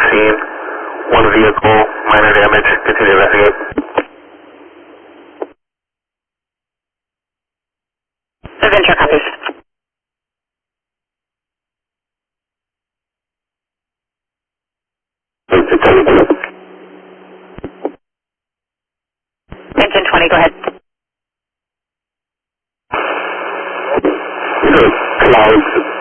scene. One vehicle, minor damage. Continue to investigate. Venture copies. Engine 20, go ahead. Clouds